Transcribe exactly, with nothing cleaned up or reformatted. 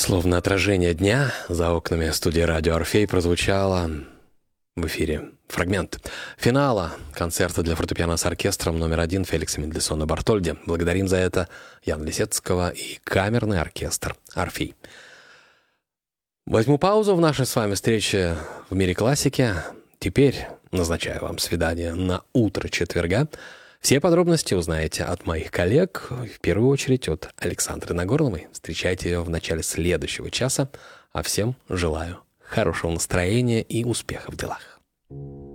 Словно отражение дня, за окнами студии радио «Орфей» прозвучало в эфире фрагмент финала концерта для фортепиано с оркестром номер один Феликса Мендельсона Бартольди. Благодарим за это Яна Лисецкого и камерный оркестр «Орфей». Возьму паузу в нашей с вами встрече в мире классики. Теперь назначаю вам свидание на утро четверга. Все подробности узнаете от моих коллег, в первую очередь от Александры Нагорновой. Встречайте ее в начале следующего часа. А всем желаю хорошего настроения и успехов в делах.